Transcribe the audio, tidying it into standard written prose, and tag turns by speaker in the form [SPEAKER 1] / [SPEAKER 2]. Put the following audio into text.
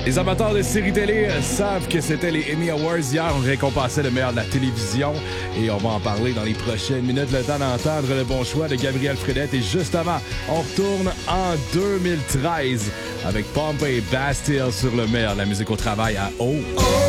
[SPEAKER 1] Les amateurs de séries télé savent que c'était les Emmy Awards hier. On récompensait le meilleur de la télévision et on va en parler dans les prochaines minutes. Le temps d'entendre le bon choix de Gabriel Fredette. Et juste avant, on retourne en 2013 avec Pompey Bastille sur le meilleur de la musique au travail à O.